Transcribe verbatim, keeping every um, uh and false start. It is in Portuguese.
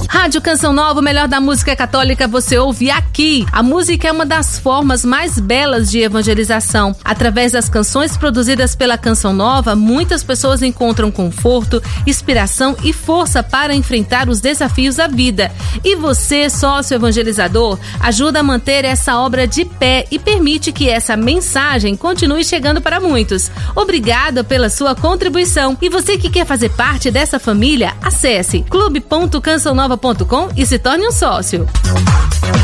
Rádio Canção Nova, o melhor da música católica você ouve aqui. A música é uma das formas mais belas de evangelização. Através das canções produzidas pela Canção Nova, muitas pessoas encontram conforto, inspiração e força para enfrentar os desafios da vida. E você, sócio evangelizador, ajuda a manter essa obra de pé e permite que essa mensagem continue chegando para muitos. Obrigada pela sua contribuição. E você que quer fazer parte dessa família, acesse clube ponto canção nova ponto com e se torne um sócio.